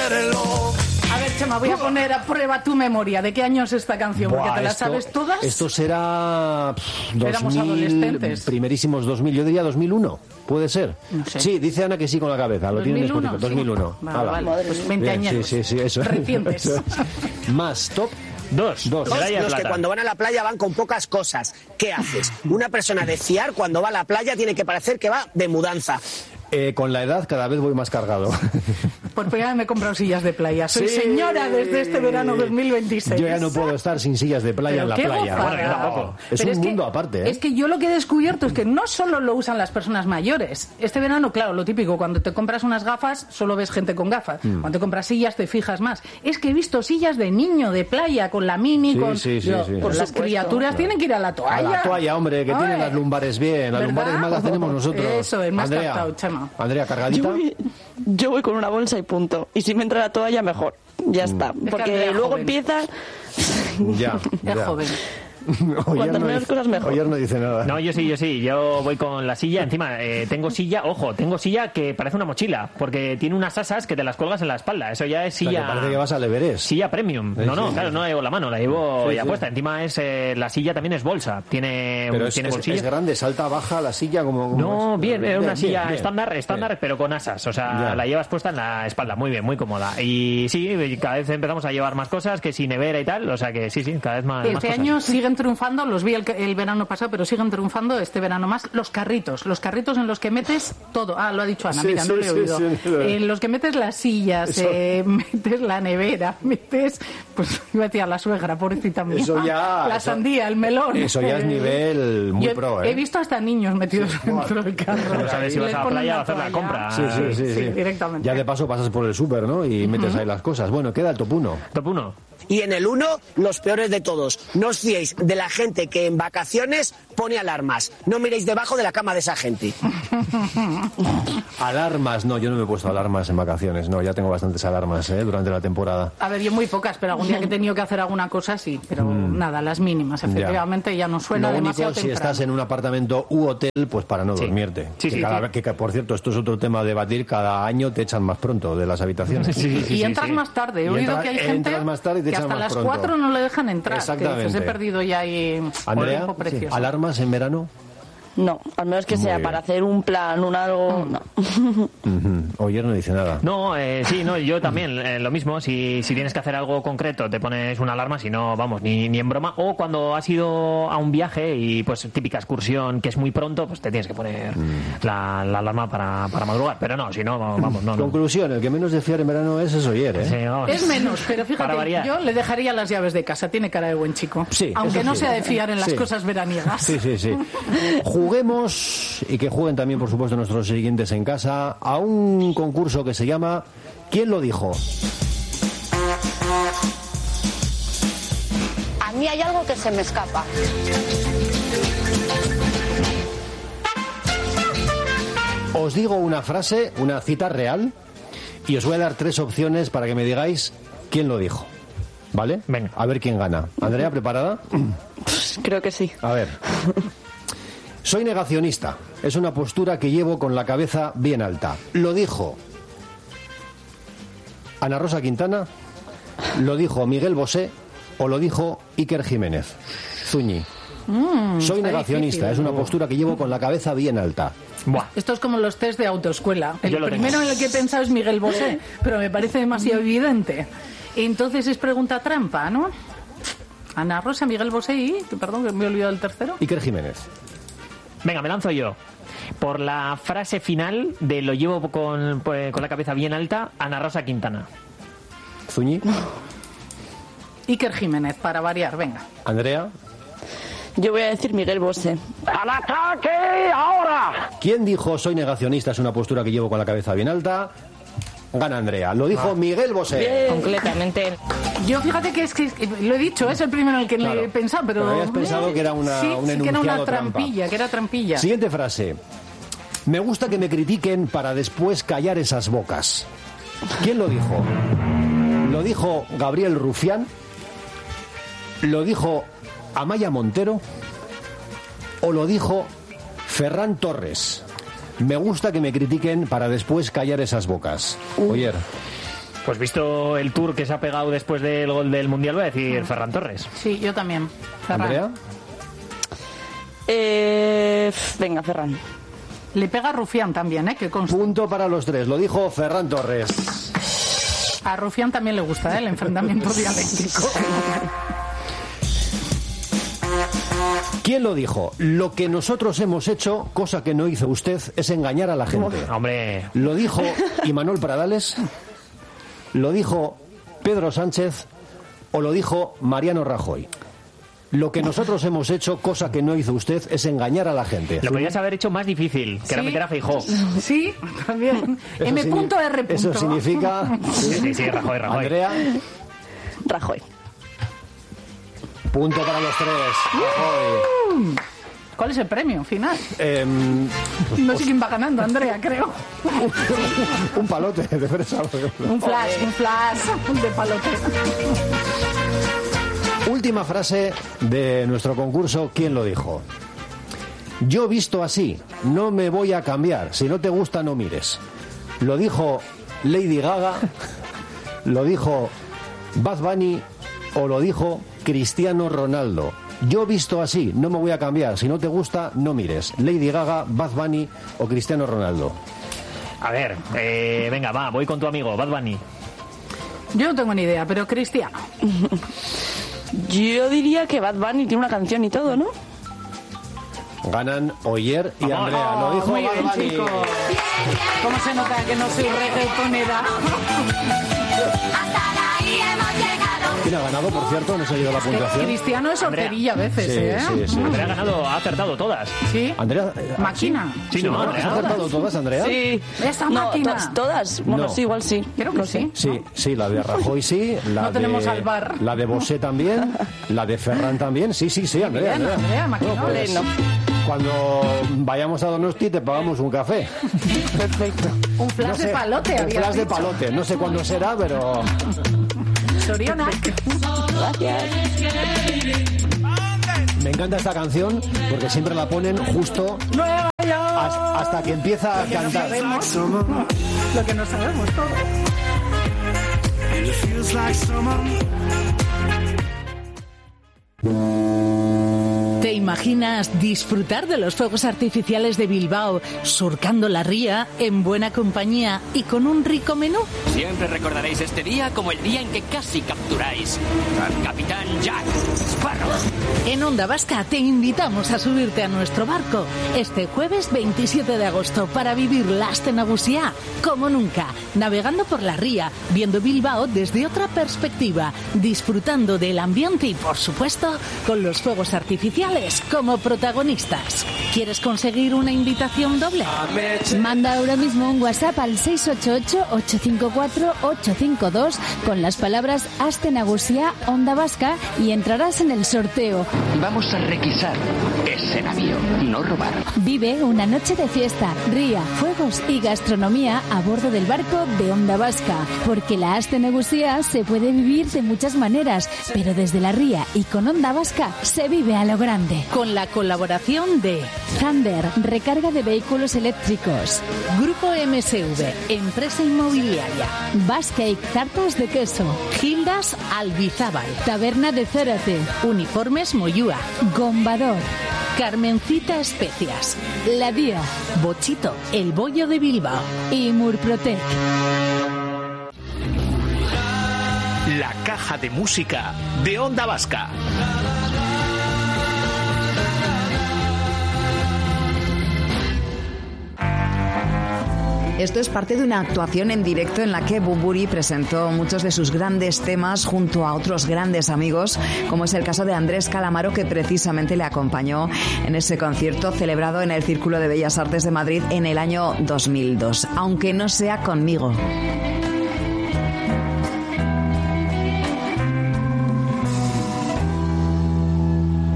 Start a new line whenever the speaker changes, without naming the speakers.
quiérelo.
A ver, Chema, voy a poner a prueba tu memoria. ¿De qué año es esta canción? Porque te la sabes todas.
Esto será...
Éramos
2000,
adolescentes.
primerísimos 2000, yo diría 2001, ¿puede ser?
No sé.
Sí, dice Ana que sí con la cabeza, lo tiene
2001,
2001.
Sí. Vale, pues 20
Bien,
años.
sí, eso.
Recientes.
Eso es. Más, top.
Dos.
Los que cuando van a la playa van con pocas cosas. ¿Qué haces? Una persona de fiar cuando va a la playa tiene que parecer que va de mudanza.
Con la edad cada vez voy más cargado.
Pues ya me he comprado sillas de playa. Soy señora desde este verano 2026.
Yo ya no puedo estar sin sillas de playa en la playa.
Bueno,
yo tampoco. Es
Pero
un mundo aparte, ¿eh?
Es que yo lo que he descubierto es que no solo lo usan las personas mayores. Este verano, claro, lo típico, cuando te compras unas gafas, solo ves gente con gafas. Cuando te compras sillas, te fijas más. Es que he visto sillas de niño, de playa, con la mini,
Sí.
Pues las criaturas tienen que ir a la toalla.
A la toalla, hombre, que tienen las lumbares bien. Las lumbares más las tenemos nosotros.
Eso, me has captado, Chema.
Andrea, cargadita.
Yo voy con una bolsa y punto. Y si me entra la toalla, mejor. Ya está. Porque luego empieza...
Ya.
joven.
Cuantas menos cosas mejor.
Oyer no dice nada.
No, yo sí. Yo voy con la silla. Encima, tengo silla que parece una mochila. Porque tiene unas asas que te las cuelgas en la espalda. Eso ya es silla...
O sea, que parece que vas al Everest.
Silla premium. No, claro, no la llevo la mano, la llevo ya puesta. Encima la silla también es bolsa. Tiene bolsillo.
Es grande, salta, baja la silla como...
No, bien, es una silla
bien.
estándar, pero con asas. O sea, la llevas puesta en la espalda. Muy bien, muy cómoda. Y sí, cada vez empezamos a llevar más cosas, que si nevera y tal. O sea que sí, cada vez más
Este
cosas.
año siguen triunfando, los vi el verano pasado, pero siguen triunfando este verano más, los carritos en los que metes todo. Lo ha dicho Ana, mira, no le he oído. En los que metes las sillas, metes la nevera, metes, pues iba a decir a la suegra, pobrecita mía. La sandía, el melón.
Eso ya es nivel muy pro, ¿eh?
He visto hasta niños metidos dentro del carro.
No sabes si vas a la playa a hacer la compra.
Sí,
directamente.
Ya de paso pasas por el súper, ¿no? Y metes ahí las cosas. Bueno, queda el top 1.
Top 1.
Y en el 1, los peores de todos. No os fiéis de la gente que en vacaciones pone alarmas. No miréis debajo de la cama de esa gente.
Alarmas, no, yo no me he puesto alarmas en vacaciones. No, ya tengo bastantes alarmas durante la temporada.
A ver, yo muy pocas, pero algún día que he tenido que hacer alguna cosa, sí. Pero nada, las mínimas, efectivamente, ya no suena demasiado temprano.
Si estás en un apartamento u hotel, pues para no dormirte. Que por cierto, esto es otro tema a debatir, cada año te echan más pronto de las habitaciones.
Y entras más tarde. He oído que hay gente que hasta las 4 no le dejan entrar.
Exactamente.
Que dices, he perdido ya ahí
Andrea,
tiempo precioso.
¿alarmas en verano?
No, al menos que sea para hacer un plan, un algo, no.
Oyer no dice nada.
No, yo también, lo mismo. Si tienes que hacer algo concreto, te pones una alarma, si no, vamos, ni en broma. O cuando has ido a un viaje y, pues, típica excursión que es muy pronto, pues te tienes que poner la alarma para madrugar. Pero no, si no, vamos, no.
Conclusión, el que menos de fiar en verano es Oyer, ¿eh?
Sí, vamos.
Es menos, pero fíjate, yo le dejaría las llaves de casa. Tiene cara de buen chico.
Sí,
aunque no sea de fiar en las cosas veraniegas.
Sí. Juguemos, y que jueguen también, por supuesto, nuestros siguientes en casa, a un concurso que se llama ¿Quién lo dijo?
A mí hay algo que se me escapa.
Os digo una frase, una cita real, y os voy a dar 3 opciones para que me digáis quién lo dijo. ¿Vale?
Venga.
A ver quién gana. Andrea, ¿preparada?
Creo que sí.
A ver. Soy negacionista. Es una postura que llevo con la cabeza bien alta. ¿Lo dijo Ana Rosa Quintana? ¿Lo dijo Miguel Bosé? ¿O lo dijo Iker Jiménez? Zuñi. Soy negacionista. Difícil. Es una postura que llevo con la cabeza bien alta.
Buah.
Esto es como los test de autoescuela. El primero en el que he pensado es Miguel Bosé, pero me parece demasiado evidente. Entonces es pregunta trampa, ¿no? Ana Rosa, Miguel Bosé y... Perdón, que me he olvidado el tercero.
Iker Jiménez.
Venga, me lanzo yo. Por la frase final de lo llevo con la cabeza bien alta, Ana Rosa Quintana.
Zuñi.
Iker Jiménez, para variar, venga.
Andrea.
Yo voy a decir Miguel Bosé.
¡Al ataque ahora!
¿Quién dijo soy negacionista? Es una postura que llevo con la cabeza bien alta. Gana Andrea. Lo dijo Miguel Bosé.
Bien.
Completamente.
Yo fíjate que es que lo he dicho, es el primero en el que le he pensado, pero
habías pensado que era un enunciado
que era una
trampa.
trampilla, que era trampilla.
Siguiente frase. Me gusta que me critiquen para después callar esas bocas. ¿Quién lo dijo? ¿Lo dijo Gabriel Rufián? ¿Lo dijo Amaya Montero? ¿O lo dijo Ferran Torres? Me gusta que me critiquen para después callar esas bocas. Oyer.
Pues visto el tour que se ha pegado después del gol del Mundial, voy a decir Ferran Torres.
Sí, yo también. Ferran.
¿Andrea?
Venga, Ferran.
Le pega a Rufián también, que consta.
Punto para los tres, lo dijo Ferran Torres.
A Rufián también le gusta, el enfrentamiento dialéctrico.
¿Quién lo dijo? Lo que nosotros hemos hecho, cosa que no hizo usted, es engañar a la gente.
Hombre.
¿Lo dijo Imanol Pradales? ¿Lo dijo Pedro Sánchez? ¿O lo dijo Mariano Rajoy? Lo que nosotros hemos hecho, cosa que no hizo usted, es engañar a la gente.
Lo podrías haber hecho más difícil, que era meter a Feijóo.
Sí, también. M.R.
Eso significa...
Sí, Rajoy.
Andrea.
Rajoy.
Punto para los tres. Rajoy.
¿Cuál es el premio final?
Pues,
No sé quién va ganando, Andrea, creo.
un palote de fresa.
Un flash de palote.
Última frase de nuestro concurso, ¿quién lo dijo? Yo visto así, no me voy a cambiar. Si no te gusta, no mires. Lo dijo Lady Gaga, lo dijo Bad Bunny o lo dijo Cristiano Ronaldo. Yo visto así, no me voy a cambiar. Si no te gusta, no mires. Lady Gaga, Bad Bunny o Cristiano Ronaldo.
A ver, venga, va, voy con tu amigo, Bad Bunny.
Yo no tengo ni idea, pero Cristiano.
Yo diría que Bad Bunny tiene una canción y todo, ¿no?
Ganan Oyer y
Vamos.
Andrea. Lo dijo
Muy
Bad
bien,
Bunny.
chicos. ¿Cómo se nota que no soy reggaetonera?
¿Quién ha ganado, por cierto? No se ha ido la puntuación.
Cristiano es horterilla a veces,
Sí.
Andrea ha ganado, ha acertado todas.
Sí.
Andrea,
Máquina.
Sí, no,
¿Has
Andrea.
acertado todas, Andrea?
Sí.
Esta
No,
máquina.
todas. Bueno,
No.
sí, igual sí.
Creo que sí.
Sí, la de Rajoy sí,
No tenemos al bar.
la de Bosé también, la de Ferran también, sí, Andrea.
Bien, Andrea, maquinón.
Pues,
Bueno.
cuando vayamos a Donosti te pagamos un café.
Perfecto.
Un flash
No sé,
de palote,
un
habías
flash de
dicho.
palote, no sé cuándo será, pero...
Soriona.
Gracias.
Me encanta esta canción porque siempre la ponen justo
Nueva York.
hasta que empieza a cantar.
Lo que no sabemos todo.
¿Te imaginas disfrutar de los fuegos artificiales de Bilbao, surcando la ría, en buena compañía y con un rico menú?
Siempre recordaréis este día como el día en que casi capturáis al Capitán Jack Sparrow.
En Onda Vasca te invitamos a subirte a nuestro barco este jueves 27 de agosto para vivir la Aste Nagusia como nunca, navegando por la ría, viendo Bilbao desde otra perspectiva, disfrutando del ambiente y, por supuesto, con los fuegos artificiales como protagonistas. ¿Quieres conseguir una invitación doble?
Manda ahora mismo un WhatsApp al 688-854-852 con las palabras Aste Nagusia Onda Vasca y entrarás en el sorteo.
Vamos a requisar ese navío, no robar.
Vive una noche de fiesta, ría, fuegos y gastronomía a bordo del barco de Onda Vasca, porque la Aste Nagusia se puede vivir de muchas maneras, pero desde la ría y con Onda Vasca se vive a lo grande.
Con la colaboración de
Thunder, recarga de vehículos eléctricos.
Grupo MSV, empresa inmobiliaria.
Bascake, tartas de queso.
Gildas Albizábal.
Taberna de Zárate.
Uniformes Moyúa.
Gombador.
Carmencita Especias.
La Día.
Bochito, el bollo de Bilbao.
Y Murprotec.
La caja de música de Onda Vasca.
Esto es parte de una actuación en directo en la que Bunbury presentó muchos de sus grandes temas junto a otros grandes amigos, como es el caso de Andrés Calamaro, que precisamente le acompañó en ese concierto celebrado en el Círculo de Bellas Artes de Madrid en el año 2002. Aunque no sea conmigo.